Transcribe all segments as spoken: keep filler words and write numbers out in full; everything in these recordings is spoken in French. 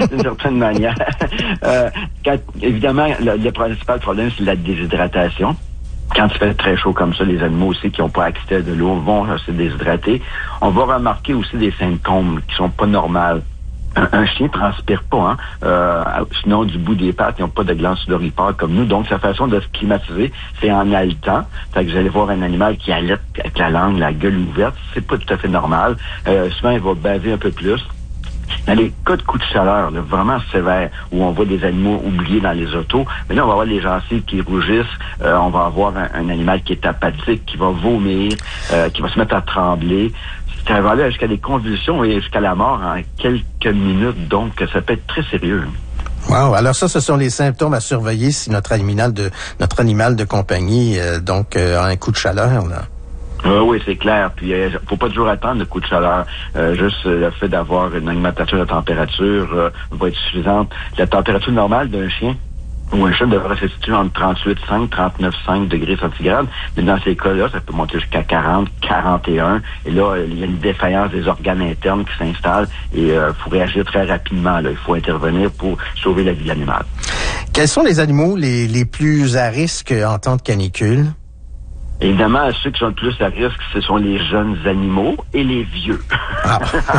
d'une certaine manière. euh, quand, évidemment, le, le principal problème, c'est la déshydratation. Quand il fait très chaud comme ça, les animaux aussi qui n'ont pas accès à de l'eau vont se déshydrater. On va remarquer aussi des symptômes qui sont pas normaux. Un, un chien transpire pas, hein. Euh, sinon, du bout des pattes, ils n'ont pas de glandes sudoripares comme nous. Donc, sa façon de se climatiser, c'est en haletant. Fait que vous allez voir un animal qui halète avec la langue, la gueule ouverte. C'est pas tout à fait normal. Euh, souvent, il va baver un peu plus. Dans les cas de coups de chaleur, là, vraiment sévères, où on voit des animaux oubliés dans les autos, mais là, on va avoir les gencives qui rougissent, euh, on va avoir un, un animal qui est apathique, qui va vomir, euh, qui va se mettre à trembler. Ça va aller jusqu'à des convulsions et jusqu'à la mort en quelques minutes, donc ça peut être très sérieux. Wow. Alors ça, ce sont les symptômes à surveiller si notre animal de notre animal de compagnie euh, donc euh, a un coup de chaleur, là. Euh, oui, c'est clair. Puis, euh, faut pas toujours attendre le coup de chaleur. Euh, juste euh, le fait d'avoir une augmentation de la température euh, va être suffisante. La température normale d'un chien ou un chat devrait se situer entre trente-huit virgule cinq, trente-neuf virgule cinq degrés centigrades. Mais dans ces cas-là, ça peut monter jusqu'à quarante, quarante et un. Et là, il y a une défaillance des organes internes qui s'installe et il euh, faut réagir très rapidement. Là. Il faut intervenir pour sauver la vie de l'animal. Quels sont les animaux les, les plus à risque en temps de canicule? Évidemment, ceux qui sont le plus à risque, ce sont les jeunes animaux et les vieux. Ah.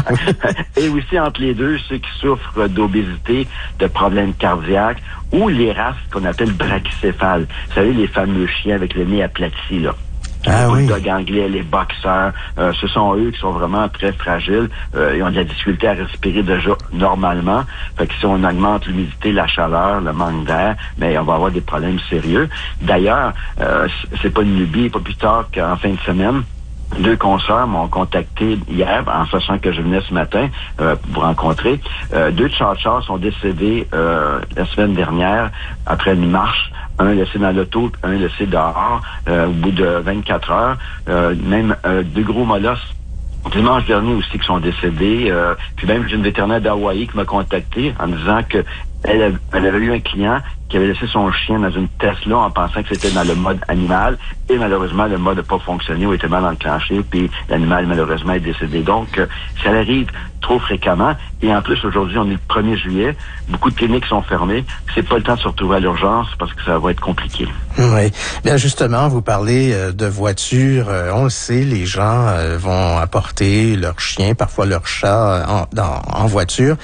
Et aussi, entre les deux, ceux qui souffrent d'obésité, de problèmes cardiaques ou les races qu'on appelle brachycéphales. Vous savez, les fameux chiens avec le nez aplati, là. Ah, les oui. bulldogs anglais, les boxeurs, euh, ce sont eux qui sont vraiment très fragiles. Euh, ils ont de la difficulté à respirer déjà normalement. Fait que si on augmente l'humidité, la chaleur, le manque d'air, mais on va avoir des problèmes sérieux. D'ailleurs, euh, c'est pas une lubie, pas plus tard qu'en fin de semaine. Deux consoeurs m'ont contacté hier, en sachant que je venais ce matin euh, pour vous rencontrer. Euh, deux tchatchas sont décédés euh, la semaine dernière après une marche. Un laissé dans l'auto, un laissé dehors euh, au bout de vingt-quatre heures. Euh, même euh, deux gros molosses dimanche dernier aussi qui sont décédés. Euh, puis même j'ai une vétérinaire d'Hawaï qui m'a contacté en me disant que elle, elle avait eu un client qui avait laissé son chien dans une Tesla en pensant que c'était dans le mode animal et malheureusement le mode n'a pas fonctionné ou était mal enclenché puis l'animal malheureusement est décédé. Donc euh, ça arrive trop fréquemment et en plus aujourd'hui on est le premier juillet, beaucoup de cliniques sont fermées, c'est pas le temps de se retrouver à l'urgence parce que ça va être compliqué. Oui, bien justement vous parlez euh, de voitures, euh, on le sait, les gens euh, vont apporter leur chien, parfois leur chat en, dans, en voiture.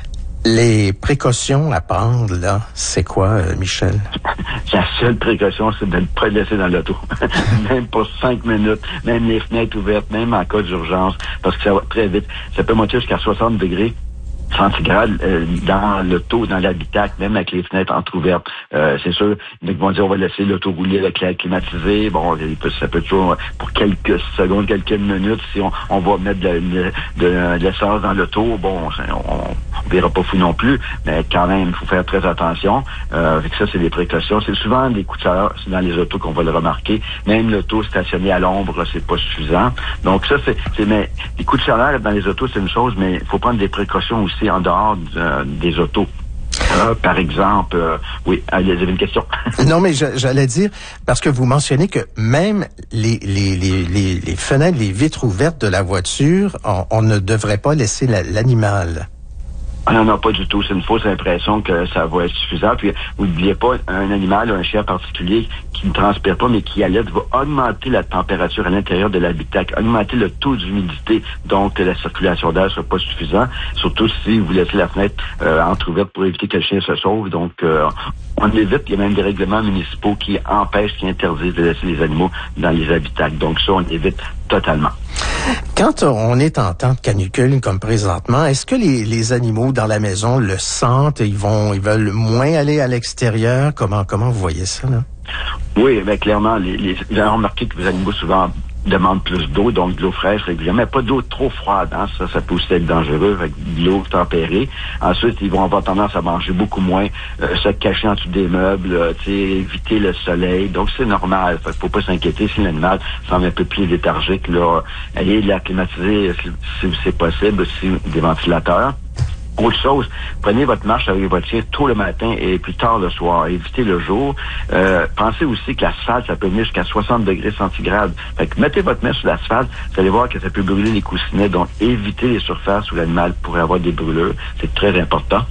Les précautions à prendre, là, c'est quoi, euh, Michel? La seule précaution, c'est de ne pas le laisser dans l'auto. Même pour cinq minutes, même les fenêtres ouvertes, même en cas d'urgence, parce que ça va très vite. Ça peut monter jusqu'à soixante degrés centigrades euh, dans l'auto, dans l'habitacle, même avec les fenêtres entrouvertes. Euh, c'est sûr, ils vont dire on va laisser l'auto rouler avec l'air climatisé. Bon, ça peut toujours, pour quelques secondes, quelques minutes, si on, on va mettre de, de, de, de l'essence dans l'auto, bon, on ne verra pas fou non plus, mais quand même, il faut faire très attention. Euh, avec ça, c'est des précautions. C'est souvent des coups de chaleur, c'est dans les autos qu'on va le remarquer. Même l'auto stationnée à l'ombre, c'est pas suffisant. Donc ça, c'est, c'est mais les coups de chaleur dans les autos, c'est une chose, mais il faut prendre des précautions aussi en dehors euh, des autos. Euh, par exemple, euh, oui, allez, vous avez une question? Non, mais je, j'allais dire, parce que vous mentionnez que même les, les, les, les, les fenêtres, les vitres ouvertes de la voiture, on, on ne devrait pas laisser la, l'animal. Ah non, non, pas du tout. C'est une fausse impression que ça va être suffisant. Puis, n'oubliez pas, un animal, un chien particulier qui ne transpire pas, mais qui allaite, va augmenter la température à l'intérieur de l'habitacle, augmenter le taux d'humidité. Donc, la circulation d'air ne sera pas suffisant. Surtout si vous laissez la fenêtre euh, entrouverte pour éviter que le chien se sauve. Donc, euh, on évite. Il y a même des règlements municipaux qui empêchent, qui interdisent de laisser les animaux dans les habitacles. Donc, ça, on évite totalement. Quand on est en temps de canicule comme présentement, est-ce que les, les animaux dans la maison le sentent et ils vont, ils veulent moins aller à l'extérieur? Comment, comment vous voyez ça, là? Oui, mais clairement, les, les, vous avez remarqué que les animaux souvent demandent plus d'eau, donc de l'eau fraîche régulièrement, mais pas d'eau trop froide, hein, ça, ça peut aussi être dangereux, avec de l'eau tempérée. Ensuite, ils vont avoir tendance à manger beaucoup moins, euh, se cacher en dessous des meubles, euh, tu sais, éviter le soleil, donc c'est normal. Fait, faut pas s'inquiéter si l'animal semble un peu plus léthargique, là, allez l'air climatisé si, si c'est possible, si des ventilateurs. Autre chose, prenez votre marche avec votre chien tôt le matin et plus tard le soir. Évitez le jour. Euh, pensez aussi que l'asphalte, ça peut venir jusqu'à soixante degrés centigrades. Fait que mettez votre main sur l'asphalte, vous allez voir que ça peut brûler les coussinets. Donc, évitez les surfaces où l'animal pourrait avoir des brûlures. C'est très important.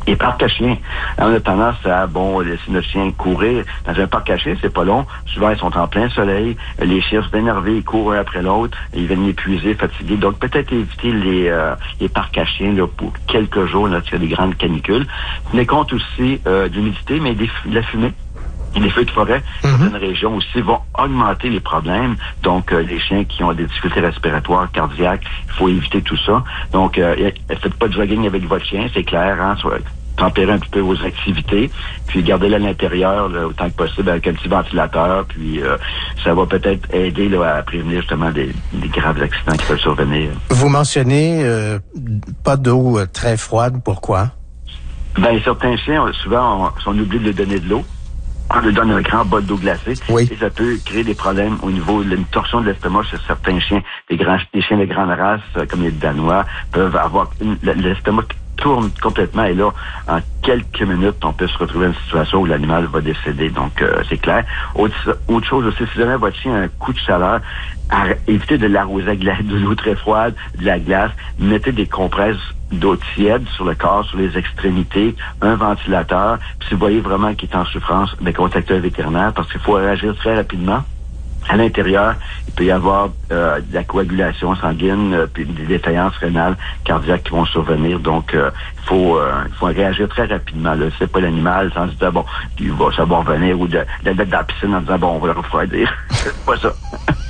Et parcs à chiens, on a tendance à, bon, laisser notre chien courir. Dans un parc à chiens, c'est pas long. Souvent, ils sont en plein soleil. Les chiens sont énervés, ils courent un après l'autre. Ils viennent épuisés, fatigués. Donc, peut-être éviter les, euh, les parcs à chiens là, pour quelques jours, là, s'il y a des grandes canicules. Tenez compte aussi euh, de l'humidité, mais des, de la fumée. Et les feux de forêt, dans mm-hmm. certaines régions aussi, vont augmenter les problèmes. Donc, euh, les chiens qui ont des difficultés respiratoires, cardiaques, il faut éviter tout ça. Donc, euh, faites pas de jogging avec votre chien, c'est clair, hein, soit, tempérer un petit peu vos activités, puis gardez-les à l'intérieur là, autant que possible avec un petit ventilateur, puis euh, ça va peut-être aider là, à prévenir justement des, des graves accidents qui peuvent survenir. Vous mentionnez euh, pas d'eau euh, très froide, pourquoi? Ben, certains chiens, souvent, on, on oublie de leur donner de l'eau. On leur donne un grand bol d'eau glacée, oui. Et ça peut créer des problèmes au niveau d'une torsion de l'estomac chez certains chiens. Des, grands, des chiens de grande race, comme les Danois, peuvent avoir une, l'estomac tourne complètement et là, en quelques minutes, on peut se retrouver dans une situation où l'animal va décéder. Donc, euh, c'est clair. Autre, autre chose aussi, si jamais votre chien a un coup de chaleur, à, évitez de l'arroser avec de l'eau très froide, de la glace. Mettez des compresses d'eau tiède sur le corps, sur les extrémités, un ventilateur. Puis si vous voyez vraiment qu'il est en souffrance, bien, contactez un vétérinaire parce qu'il faut réagir très rapidement. À l'intérieur, il peut y avoir euh, de la coagulation sanguine, euh, puis des défaillances rénales, cardiaques qui vont survenir. Donc, euh, il faut, euh, faut réagir très rapidement. Là. C'est pas l'animal sans se dire, bon, il va, ça va revenir, ou de, de le mettre dans la piscine en disant, bon, on va le refroidir. C'est pas ça.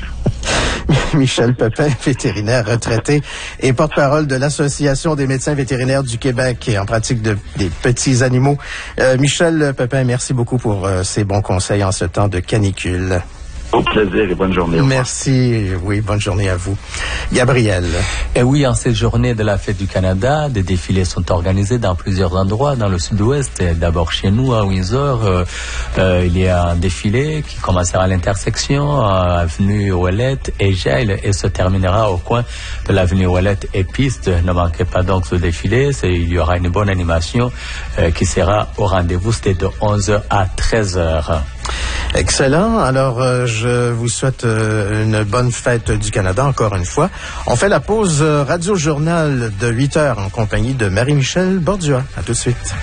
Michel Pepin, vétérinaire retraité et porte-parole de l'Association des médecins vétérinaires du Québec et en pratique de, des petits animaux. Euh, Michel Pepin, merci beaucoup pour euh, ces bons conseils en ce temps de canicule. Au plaisir et bonne journée. Merci. Oui, bonne journée à vous. Gabriel. Et oui, en cette journée de la Fête du Canada, des défilés sont organisés dans plusieurs endroits dans le sud-ouest. D'abord chez nous, à Windsor, euh, euh, il y a un défilé qui commencera à l'intersection, à avenue Ouellette et Gile, et se terminera au coin de l'avenue Ouellette et Piste. Ne manquez pas donc ce défilé. C'est, il y aura une bonne animation euh, qui sera au rendez-vous. C'était de onze heures à treize heures. Excellent. Alors, euh, je vous souhaite euh, une bonne fête du Canada encore une fois. On fait la pause euh, radio-journal de huit heures en compagnie de Marie-Michel Bordua. À tout de suite.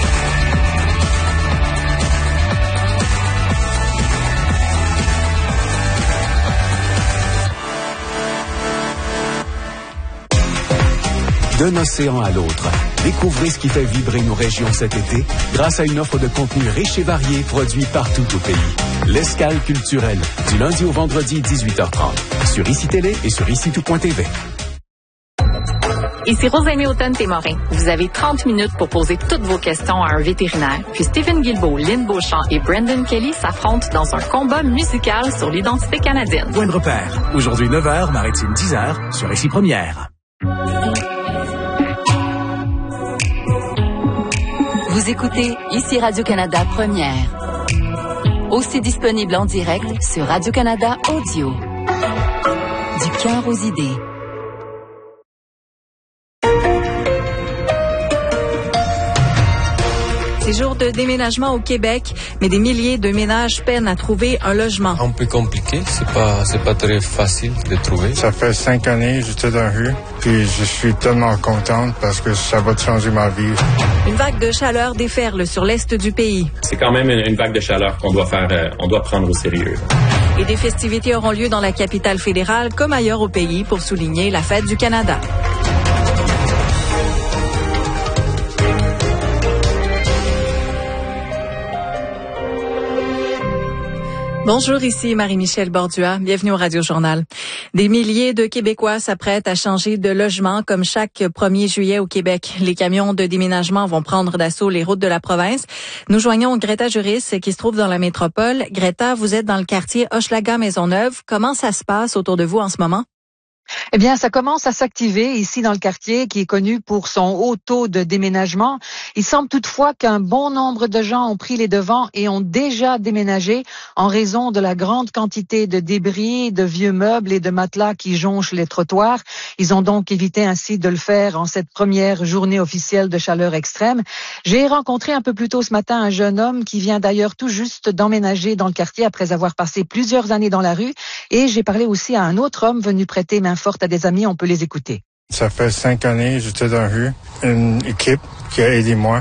D'un océan à l'autre, découvrez ce qui fait vibrer nos régions cet été grâce à une offre de contenu riche et varié produit partout au pays. L'Escale culturelle, du lundi au vendredi dix-huit heures trente, sur I C I Télé et sur ici tout point t v. Ici Rosalie Automne-Témorin. Vous avez trente minutes pour poser toutes vos questions à un vétérinaire. Puis Stephen Guilbeault, Lynn Beauchamp et Brendan Kelly s'affrontent dans un combat musical sur l'identité canadienne. Point de repère. Aujourd'hui neuf heures, Maritime dix heures, sur Ici Première. Vous écoutez Ici Radio-Canada Première. Aussi disponible en direct sur Radio-Canada Audio. Du cœur aux idées. C'est jour de déménagement au Québec, mais des milliers de ménages peinent à trouver un logement. Un peu compliqué, c'est pas, c'est pas très facile de trouver. Ça fait cinq années, j'étais dans la rue, puis je suis tellement contente parce que ça va changer ma vie. Une vague de chaleur déferle sur l'est du pays. C'est quand même une, une vague de chaleur qu'on doit faire, euh, on doit prendre au sérieux. Et des festivités auront lieu dans la capitale fédérale comme ailleurs au pays pour souligner la Fête du Canada. Bonjour, ici Marie-Michel Bordua. Bienvenue au Radio-Journal. Des milliers de Québécois s'apprêtent à changer de logement comme chaque premier juillet au Québec. Les camions de déménagement vont prendre d'assaut les routes de la province. Nous joignons Greta Juris qui se trouve dans la métropole. Greta, vous êtes dans le quartier Hochelaga-Maisonneuve. Comment ça se passe autour de vous en ce moment? Eh bien, ça commence à s'activer ici dans le quartier qui est connu pour son haut taux de déménagement. Il semble toutefois qu'un bon nombre de gens ont pris les devants et ont déjà déménagé en raison de la grande quantité de débris, de vieux meubles et de matelas qui jonchent les trottoirs. Ils ont donc évité ainsi de le faire en cette première journée officielle de chaleur extrême. J'ai rencontré un peu plus tôt ce matin un jeune homme qui vient d'ailleurs tout juste d'emménager dans le quartier après avoir passé plusieurs années dans la rue. Et j'ai parlé aussi à un autre homme venu prêter main forte à des amis. On peut les écouter. Ça fait cinq années, j'étais dans la rue. Une équipe qui a aidé moi